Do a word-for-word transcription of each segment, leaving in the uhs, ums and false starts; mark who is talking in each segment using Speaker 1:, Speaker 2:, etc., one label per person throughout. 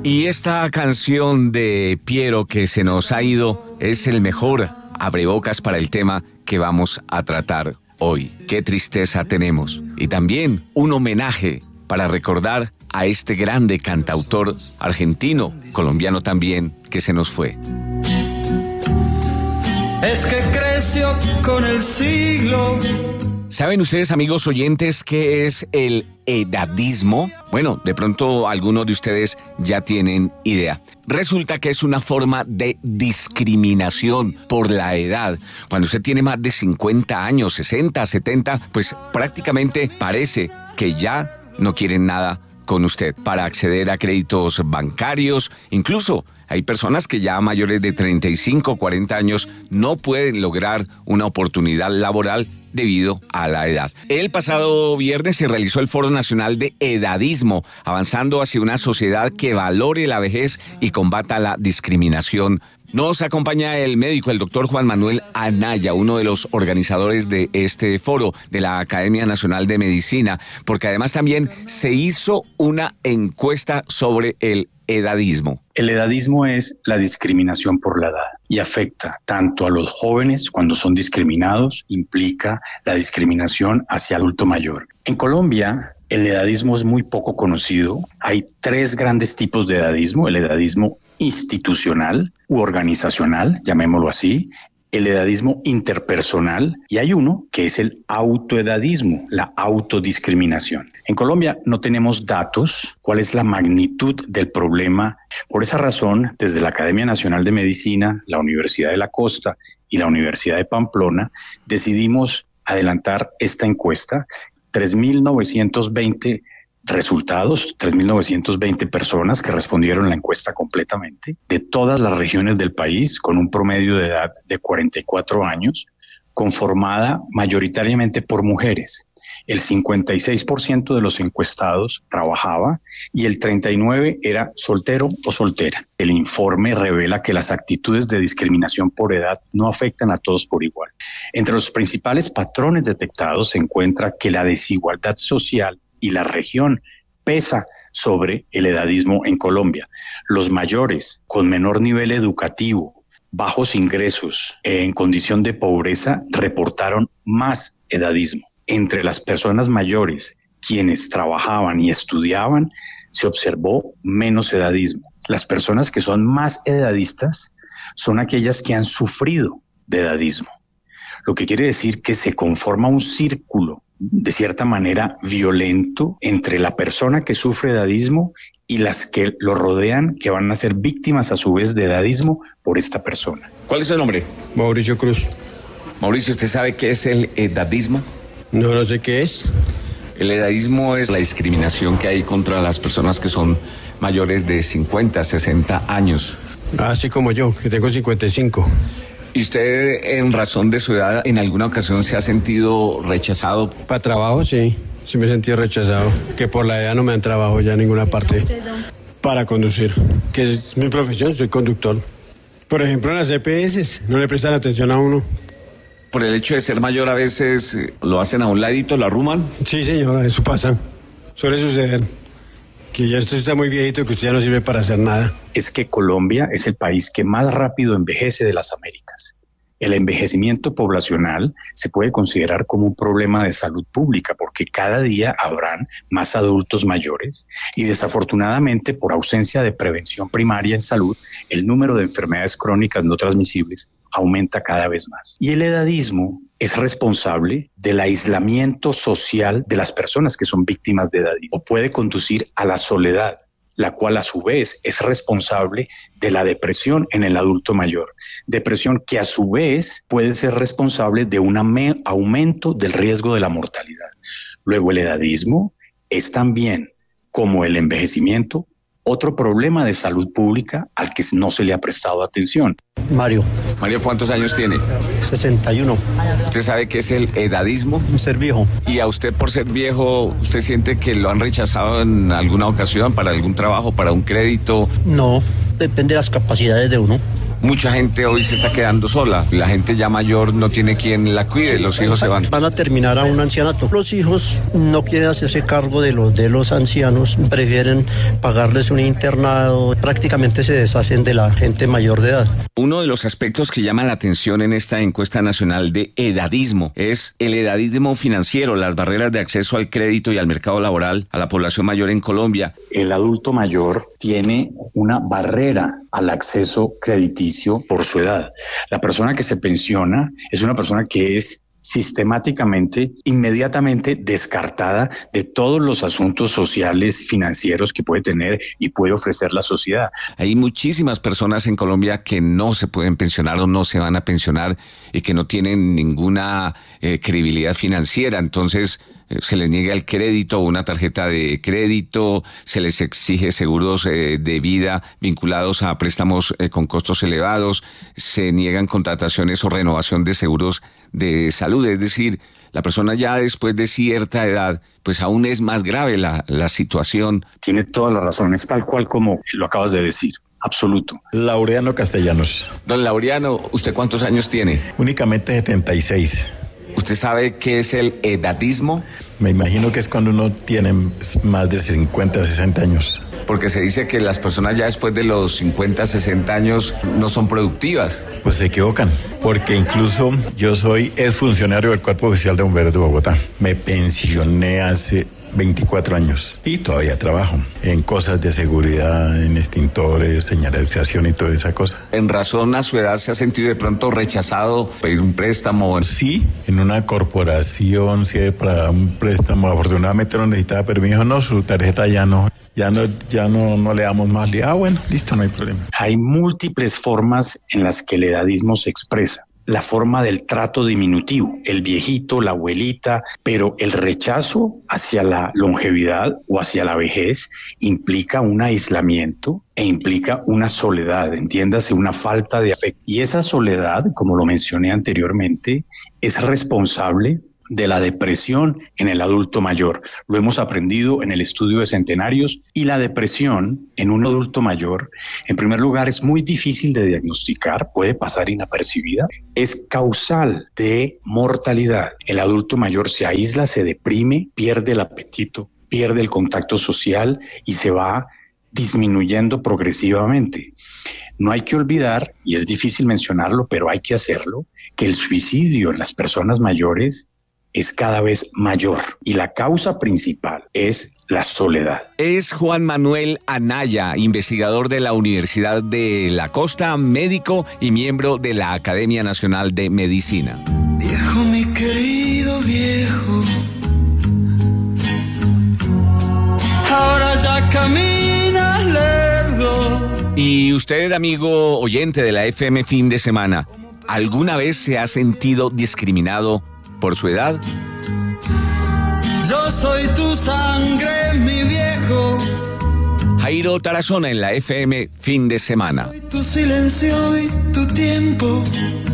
Speaker 1: Y esta canción de Piero que se nos ha ido es el mejor abrebocas para el tema que vamos a tratar hoy. Qué tristeza tenemos. Y también un homenaje para recordar a este grande cantautor argentino, colombiano también, que se nos fue.
Speaker 2: Es que creció con el siglo.
Speaker 1: ¿Saben ustedes, amigos oyentes, qué es el edadismo? Bueno, de pronto algunos de ustedes ya tienen idea. Resulta que es una forma de discriminación por la edad. Cuando usted tiene más de cincuenta años, sesenta, setenta, pues prácticamente parece que ya no quieren nada con usted para acceder a créditos bancarios. Incluso hay personas que ya mayores de treinta y cinco, cuarenta años no pueden lograr una oportunidad laboral debido a la edad. El pasado viernes se realizó el Foro Nacional de Edadismo, avanzando hacia una sociedad que valore la vejez y combata la discriminación. Nos acompaña el médico, el doctor Juan Manuel Anaya, uno de los organizadores de este foro de la Academia Nacional de Medicina, porque además también se hizo una encuesta sobre el edadismo.
Speaker 3: El edadismo es la discriminación por la edad y afecta tanto a los jóvenes cuando son discriminados, implica la discriminación hacia adulto mayor. En Colombia, el edadismo es muy poco conocido. Hay tres grandes tipos de edadismo: el edadismo institucional u organizacional, llamémoslo así, el edadismo interpersonal, y hay uno que es el autoedadismo, la autodiscriminación. En Colombia no tenemos datos cuál es la magnitud del problema. Por esa razón, desde la Academia Nacional de Medicina, la Universidad de la Costa y la Universidad de Pamplona, decidimos adelantar esta encuesta. tres mil novecientos veinte resultados, tres mil novecientos veinte personas que respondieron la encuesta completamente, de todas las regiones del país, con un promedio de edad de cuarenta y cuatro años, conformada mayoritariamente por mujeres. El cincuenta y seis por ciento de los encuestados trabajaba y el treinta y nueve por ciento era soltero o soltera. El informe revela que las actitudes de discriminación por edad no afectan a todos por igual. Entre los principales patrones detectados se encuentra que la desigualdad social y la región pesa sobre el edadismo en Colombia. Los mayores con menor nivel educativo, bajos ingresos, en condición de pobreza, reportaron más edadismo. Entre las personas mayores, quienes trabajaban y estudiaban, se observó menos edadismo. Las personas que son más edadistas son aquellas que han sufrido de edadismo, lo que quiere decir que se conforma un círculo de cierta manera violento entre la persona que sufre edadismo y las que lo rodean, que van a ser víctimas a su vez de edadismo por esta persona.
Speaker 1: ¿Cuál es su nombre?
Speaker 4: Mauricio Cruz.
Speaker 1: Mauricio, ¿usted sabe qué es el edadismo?
Speaker 4: No, no sé qué es.
Speaker 1: El edadismo es la discriminación que hay contra las personas que son mayores de cincuenta, sesenta años.
Speaker 4: Así como yo, que tengo cincuenta y cinco.
Speaker 1: ¿Y usted, en razón de su edad, en alguna ocasión se ha sentido rechazado?
Speaker 4: Para trabajo, sí. Sí me he sentido rechazado. Que por la edad no me dan trabajo ya en ninguna parte para conducir. Que es mi profesión, soy conductor. Por ejemplo, en las E P S no le prestan atención a uno.
Speaker 1: ¿Por el hecho de ser mayor a veces lo hacen a un ladito, lo arruman?
Speaker 4: Sí, señora, eso pasa. Suele suceder. Que ya esto está muy viejito, que usted ya no sirve para hacer nada.
Speaker 3: Es que Colombia es el país que más rápido envejece de las Américas. El envejecimiento poblacional se puede considerar como un problema de salud pública porque cada día habrán más adultos mayores y desafortunadamente por ausencia de prevención primaria en salud, el número de enfermedades crónicas no transmisibles aumenta cada vez más. Y el edadismo es responsable del aislamiento social de las personas que son víctimas de edadismo o puede conducir a la soledad, la cual a su vez es responsable de la depresión en el adulto mayor. Depresión que a su vez puede ser responsable de un aumento del riesgo de la mortalidad. Luego el edadismo es también, como el envejecimiento, otro problema de salud pública al que no se le ha prestado atención.
Speaker 5: Mario.
Speaker 1: Mario, ¿cuántos años tiene?
Speaker 5: sesenta y uno.
Speaker 1: ¿Usted sabe qué es el edadismo?
Speaker 5: Ser viejo.
Speaker 1: ¿Y a usted por ser viejo, usted siente que lo han rechazado en alguna ocasión para algún trabajo, para un crédito?
Speaker 5: No, depende de las capacidades de uno.
Speaker 1: mucha gente hoy se está quedando sola. La gente ya mayor no tiene quien la cuide, los hijos se van.
Speaker 5: Van a terminar a un ancianato. Los hijos no quieren hacerse cargo de los, de los ancianos, prefieren pagarles un internado, prácticamente se deshacen de la gente mayor de edad.
Speaker 1: Uno de los aspectos que llama la atención en esta encuesta nacional de edadismo es el edadismo financiero, las barreras de acceso al crédito y al mercado laboral a la población mayor en Colombia.
Speaker 3: El adulto mayor tiene una barrera al acceso crediticio por su edad. La persona que se pensiona es una persona que es sistemáticamente, inmediatamente descartada de todos los asuntos sociales, financieros que puede tener y puede ofrecer la sociedad.
Speaker 1: Hay muchísimas personas en Colombia que no se pueden pensionar o no se van a pensionar y que no tienen ninguna eh, credibilidad financiera, entonces eh, se les niega el crédito o una tarjeta de crédito, se les exige seguros eh, de vida vinculados a préstamos eh, con costos elevados, se niegan contrataciones o renovación de seguros de salud, es decir, la persona ya después de cierta edad, pues aún es más grave la, la situación.
Speaker 3: Tiene todas las razones, tal cual como lo acabas de decir, absoluto.
Speaker 6: Laureano Castellanos.
Speaker 1: Don Laureano, ¿usted cuántos años tiene?
Speaker 6: Únicamente setenta y seis.
Speaker 1: ¿Usted sabe qué es el edadismo?
Speaker 6: Me imagino que es cuando uno tiene más de cincuenta, sesenta años.
Speaker 1: Porque se dice que las personas ya después de los cincuenta, sesenta años no son productivas.
Speaker 6: Pues se equivocan, porque incluso yo soy exfuncionario del Cuerpo Oficial de Bomberos de Bogotá. Me pensioné hace veinticuatro años y todavía trabajo en cosas de seguridad, en extintores, señalización y toda esa cosa.
Speaker 1: ¿En razón a su edad se ha sentido de pronto rechazado pedir un préstamo?
Speaker 6: Sí, en una corporación, sí, para un préstamo. Afortunadamente no necesitaba permiso, no, su tarjeta ya no. Ya no, ya no, no le damos más. Ah, bueno, listo, no hay problema.
Speaker 3: Hay múltiples formas en las que el edadismo se expresa. La forma del trato diminutivo, el viejito, la abuelita, pero el rechazo hacia la longevidad o hacia la vejez implica un aislamiento e implica una soledad, entiéndase, una falta de afecto. Y esa soledad, como lo mencioné anteriormente, es responsable de la depresión en el adulto mayor. Lo hemos aprendido en el estudio de centenarios, y la depresión en un adulto mayor, en primer lugar, es muy difícil de diagnosticar, puede pasar inapercibida, es causal de mortalidad. El adulto mayor se aísla, se deprime, pierde el apetito, pierde el contacto social y se va disminuyendo progresivamente. No hay que olvidar, y es difícil mencionarlo, pero hay que hacerlo, que el suicidio en las personas mayores es cada vez mayor y la causa principal es la soledad.
Speaker 1: Es Juan Manuel Anaya, investigador de la Universidad de la Costa, médico y miembro de la Academia Nacional de Medicina.
Speaker 2: Viejo, mi querido viejo, ahora ya caminas lerdo.
Speaker 1: Y usted, amigo oyente de la F M Fin de Semana, ¿alguna vez se ha sentido discriminado por su edad?
Speaker 2: Yo soy tu sangre, mi viejo.
Speaker 1: Jairo Tarazona en la F M Fin de Semana.
Speaker 2: Soy tu silencio y tu tiempo.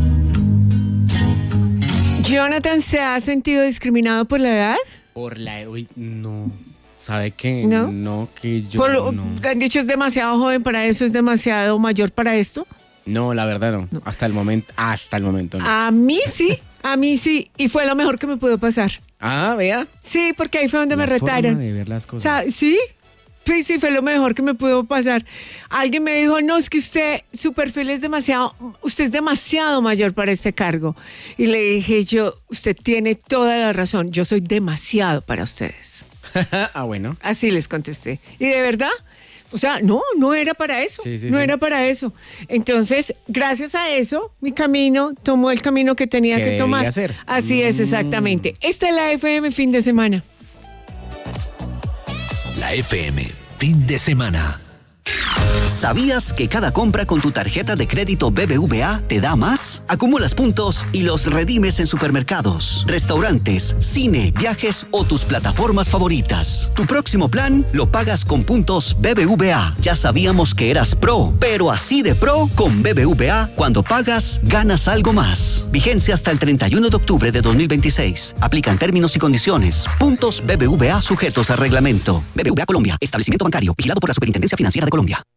Speaker 7: Jonathan, ¿se ha sentido discriminado por la edad?
Speaker 8: Por la edad, uy, no. ¿Sabe qué?
Speaker 7: ¿No?
Speaker 8: No, que yo
Speaker 7: Por,
Speaker 8: no.
Speaker 7: Han dicho es demasiado joven para eso, es demasiado mayor para esto.
Speaker 8: No, la verdad no. no. Hasta el momento, hasta el momento no.
Speaker 7: A mí sí, a mí sí. Y fue lo mejor que me pudo pasar.
Speaker 8: Ah, vea.
Speaker 7: Sí, porque ahí fue donde
Speaker 8: la
Speaker 7: me retaron.
Speaker 8: Forma de ver las cosas.
Speaker 7: O sea, sí, sí, sí, fue lo mejor que me pudo pasar. Alguien me dijo, no, es que usted, su perfil es demasiado, usted es demasiado mayor para este cargo. Y le dije yo, usted tiene toda la razón, yo soy demasiado para ustedes.
Speaker 8: Ah, bueno.
Speaker 7: Así les contesté. Y de verdad, o sea, no, no era para eso,
Speaker 8: sí, sí,
Speaker 7: no
Speaker 8: sí.
Speaker 7: era para eso. Entonces, gracias a eso, mi camino tomó el camino que tenía
Speaker 8: que
Speaker 7: que tomar.
Speaker 8: hacer.
Speaker 7: Así es, exactamente. Esta es la F M Fin de Semana.
Speaker 9: La F M Fin de Semana.
Speaker 10: ¿Sabías que cada compra con tu tarjeta de crédito B B V A te da más? Acumulas puntos y los redimes en supermercados, restaurantes, cine, viajes o tus plataformas favoritas. Tu próximo plan lo pagas con puntos B B V A. Ya sabíamos que eras pro, pero así de pro con B B V A, cuando pagas, ganas algo más. Vigencia hasta el treinta y uno de octubre de dos mil veintiséis. Aplican términos y condiciones. Puntos B B V A sujetos a reglamento. B B V A Colombia. Establecimiento bancario. Vigilado por la Superintendencia Financiera de Colombia.